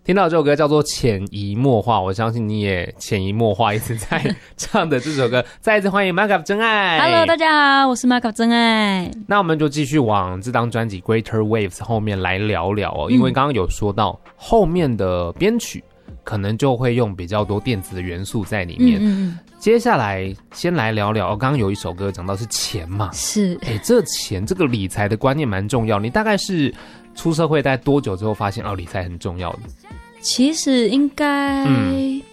听到这首歌叫做《潜移默化》，我相信你也潜移默化一直在唱的这首歌。再一次欢迎 Makeup 真爱。 Hello， 大家好，我是 Makeup 真爱。 那我们就继续往这张专辑 Greater Waves 后面来聊聊哦，因为刚刚有说到后面的编曲可能就会用比较多电子的元素在里面。接下来先来聊聊，刚刚有一首歌讲到是钱嘛， 是， 这钱这个理财的观念蛮重要。你大概是出社会大概多久之后发现理财很重要的？ 其实应该